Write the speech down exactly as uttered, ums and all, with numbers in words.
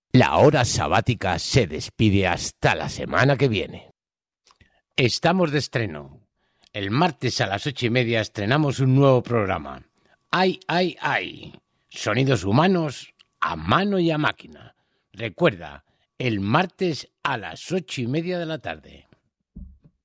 La hora sabática se despide hasta la semana que viene. Estamos de estreno. El martes a las ocho y media estrenamos un nuevo programa. ¡Ay, ay, ay! Sonidos humanos a mano y a máquina. Recuerda, el martes a las ocho y media de la tarde.